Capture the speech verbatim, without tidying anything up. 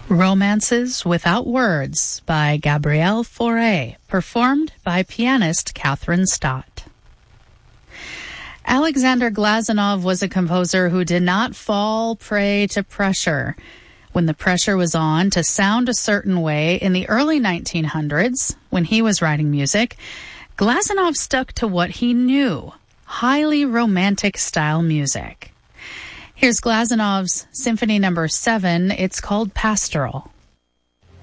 Romances Without Words by Gabrielle Fauré, performed by pianist Catherine Stott. Alexander Glazunov was a composer who did not fall prey to pressure. When the pressure was on to sound a certain way in the early nineteen hundreds, when he was writing music, Glazunov stuck to what he knew, highly romantic style music. Here's Glazunov's Symphony Number seven. It's called Pastoral.